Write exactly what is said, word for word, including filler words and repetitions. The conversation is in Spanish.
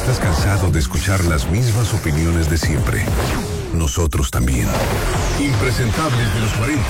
¿Estás cansado de escuchar las mismas opiniones de siempre? Nosotros también. Impresentables de los cuarenta.